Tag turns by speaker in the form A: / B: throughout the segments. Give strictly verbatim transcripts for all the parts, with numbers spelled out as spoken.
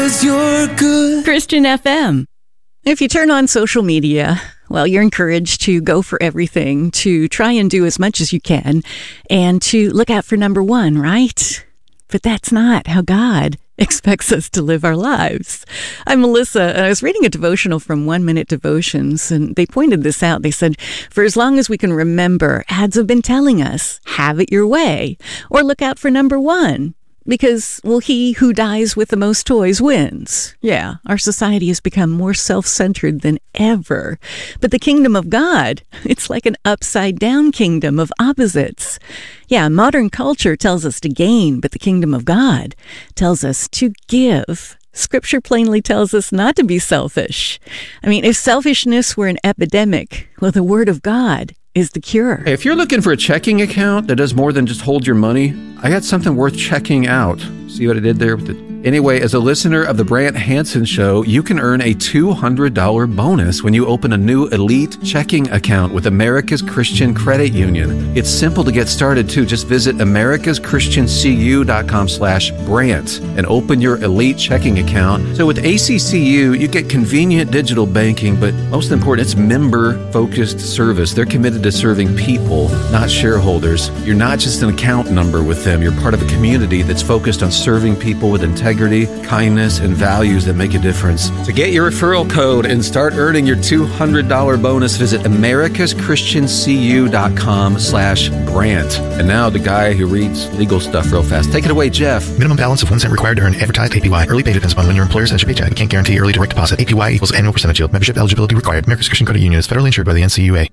A: You're good.
B: Christian F M. If you turn on social media, well, you're encouraged to go for everything, to try and do as much as you can, and to look out for number one, right? But that's not how God expects us to live our lives. I'm Melissa, and I was reading a devotional from One Minute Devotions, and they pointed this out. They said, for as long as we can remember, ads have been telling us, have it your way, or look out for number one. Because, well, he who dies with the most toys wins. Yeah, our society has become more self-centered than ever. But the kingdom of God, it's like an upside-down kingdom of opposites. Yeah, modern culture tells us to gain, but the kingdom of God tells us to give. Scripture plainly tells us not to be selfish. I mean, if selfishness were an epidemic, well, the Word of God is the cure.
C: Hey, if you're looking for a checking account that does more than just hold your money, I got something worth checking out. See what I did there with the... Anyway, as a listener of the Brant Hansen Show, you can earn a two hundred dollars bonus when you open a new Elite checking account with America's Christian Credit Union. It's simple to get started, too. Just visit americas christian c u dot com slash Brant and open your Elite checking account. So with A C C U, you get convenient digital banking, but most important, it's member-focused service. They're committed to serving people, not shareholders. You're not just an account number with them. You're part of a community that's focused on serving people with integrity, kindness, and values that make a difference. To get your referral code and start earning your two hundred dollars bonus, visit americas christian c u dot com slash Brant. And now the guy who reads legal stuff real fast. Take it away, Jeff.
D: Minimum balance of one cent required to earn advertised A P Y. Early pay depends upon when your employer sends your paycheck. We can't guarantee early direct deposit. A P Y equals annual percentage yield. Membership eligibility required. America's Christian Credit Union is federally insured by the N C U A.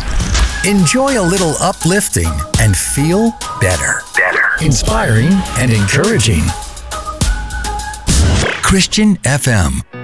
E: Enjoy a little uplifting and feel better. Better. Inspiring and encouraging. Christian F M.